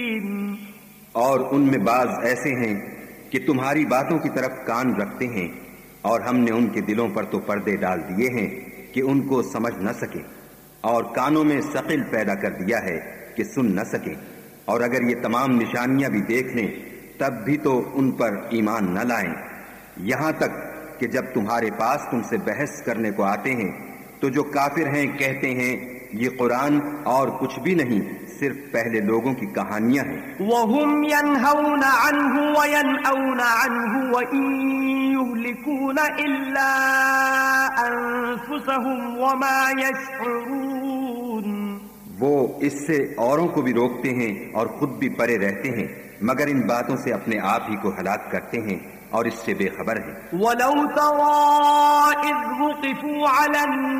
और उनमें बाज ऐसे हैं कि तुम्हारी बातों की तरफ कान रखते हैं, और हमने उनके दिलों पर तो पर्दे डाल दिए हैं कि उनको समझ न सके, और कानों में सकिल पैदा कर दिया है कि सुन न सके। और अगर ये तमाम निशानियां भी देख लें तब भी तो उन पर ईमान न लाएं। यहां तक कि जब तुम्हारे पास तुमसे बहस करने को आते हैं तो जो काफिर हैं कहते हैं ये कुरान और कुछ भी नहीं, सिर्फ पहले लोगों की कहानियां हैं। वहुम यन्हौना अन्हु व यन्औना अन्हु व इन युहलिकूना इल्ला अनफुसहुम व मा यशऊरून। वो इससे औरों को भी रोकते हैं और खुद भी परे रहते हैं, मगर इन बातों से अपने आप ही को हलाक करते हैं और इससे बेखबर हैं। वलौ तरा इज़ वुक़िफ़ू अलन